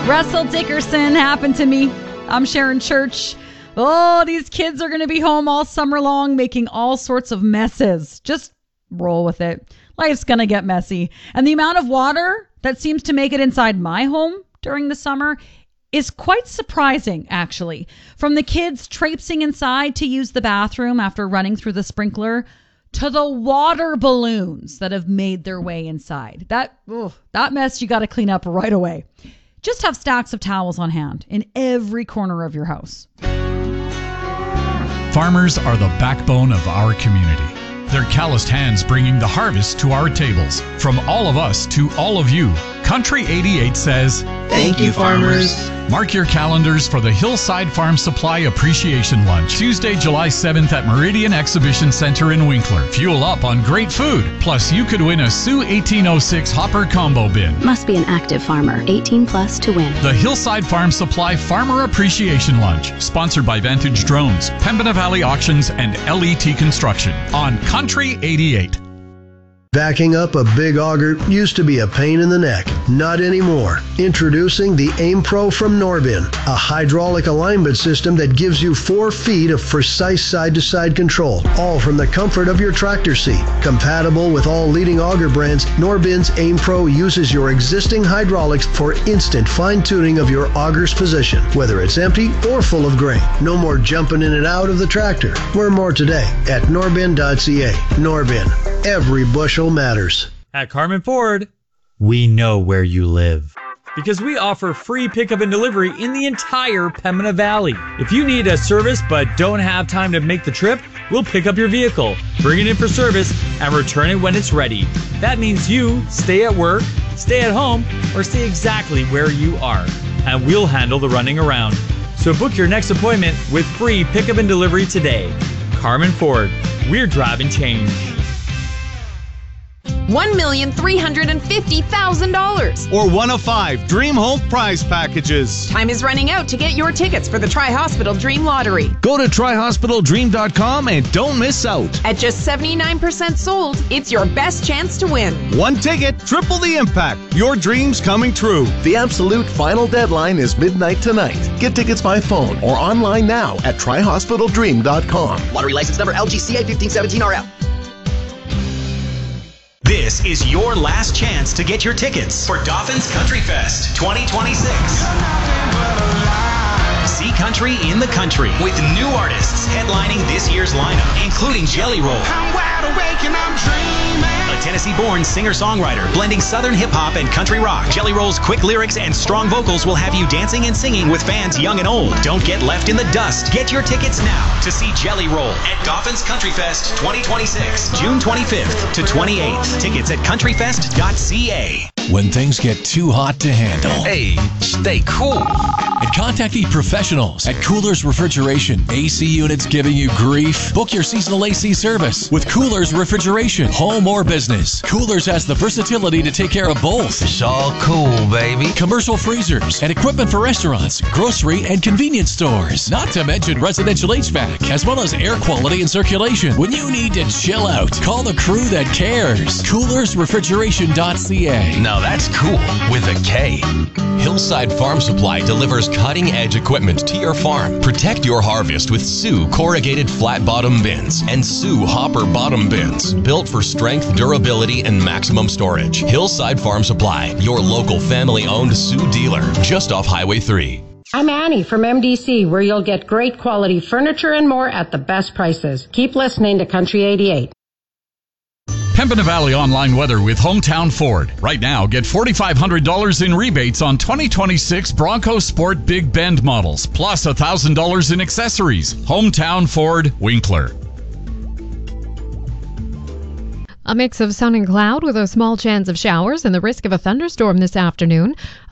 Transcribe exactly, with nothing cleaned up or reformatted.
Russell Dickerson happened to me. I'm Sharon Church. Oh, these kids are going to be home all summer long making all sorts of messes. Just roll with it. Life's going to get messy. And the amount of water that seems to make it inside my home during the summer is quite surprising, actually. From the kids traipsing inside to use the bathroom after running through the sprinkler to the water balloons that have made their way inside. That, ugh, that mess you got to clean up right away. Just have stacks of towels on hand in every corner of your house. Farmers are the backbone of our community. Their calloused hands bringing the harvest to our tables. From all of us to all of you, Country eighty-eight says, Thank you, farmers. Mark your calendars for the Hillside Farm Supply Appreciation Lunch, Tuesday, July seventh at Meridian Exhibition Center in Winkler. Fuel up on great food. Plus, you could win a Sioux eighteen oh six Hopper Combo Bin. Must be an active farmer, eighteen plus to win. The Hillside Farm Supply Farmer Appreciation Lunch, sponsored by Vantage Drones, Pembina Valley Auctions, and L E T Construction on Country eighty-eight. Backing up a big auger used to be a pain in the neck. Not anymore. Introducing the Aim Pro from Norbin, a hydraulic alignment system that gives you four feet of precise side-to-side control, all from the comfort of your tractor seat. Compatible with all leading auger brands, Norbin's Aim Pro uses your existing hydraulics for instant fine-tuning of your auger's position, whether it's empty or full of grain. No more jumping in and out of the tractor. Learn more today at norbin dot c a. Norbin. Every bushel matters. At Carmen Ford, we know where you live. Because we offer free pickup and delivery in the entire Pembina Valley. If you need a service but don't have time to make the trip, we'll pick up your vehicle, bring it in for service, and return it when it's ready. That means you stay at work, stay at home, or stay exactly where you are. And we'll handle the running around. So book your next appointment with free pickup and delivery today. Carmen Ford, we're driving change. one million three hundred fifty thousand dollars. Or one of five Dream Home prize packages. Time is running out to get your tickets for the Tri-Hospital Dream Lottery. Go to tri hospital dream dot com and don't miss out. At just seventy-nine percent sold, it's your best chance to win. One ticket, triple the impact. Your dreams coming true. The absolute final deadline is midnight tonight. Get tickets by phone or online now at tri hospital dream dot com. Lottery license number L G C A fifteen seventeen R L. This is your last chance to get your tickets for Dauphin's Country Fest twenty twenty-six. See country in the country with new artists headlining this year's lineup, including Jelly Roll. I'm wide awake and I'm dreaming. A Tennessee-born singer-songwriter blending Southern hip-hop and country rock. Jelly Roll's quick lyrics and strong vocals will have you dancing and singing with fans young and old. Don't get left in the dust. Get your tickets now to see Jelly Roll at Dauphin's Country Fest twenty twenty-six, June twenty-fifth to twenty-eighth. Tickets at country fest dot c a. When things get too hot to handle, hey, stay cool. And contact the professionals at Coolers Refrigeration. A C units giving you grief? Book your seasonal A C service with Coolers Refrigeration. Home or business, Coolers has the versatility to take care of both. It's all cool, baby. Commercial freezers and equipment for restaurants, grocery, and convenience stores. Not to mention residential H V A C, as well as air quality and circulation. When you need to chill out, call the crew that cares. Coolers Refrigeration dot c a. Now that's cool with a K. Hillside Farm Supply delivers cutting-edge equipment to your farm. Protect your harvest with Sioux corrugated flat bottom bins and Sioux hopper bottom bins, built for strength, durability, and maximum storage. Hillside Farm Supply, your local family-owned Sioux dealer, just off Highway three. I'm Annie from M D C, where you'll get great quality furniture and more at the best prices. Keep listening to Country eighty-eight. Pembina Valley online weather with Hometown Ford. Right now, get four thousand five hundred dollars in rebates on twenty twenty-six Bronco Sport Big Bend models, plus one thousand dollars in accessories. Hometown Ford, Winkler. A mix of sun and cloud with a small chance of showers and the risk of a thunderstorm this afternoon.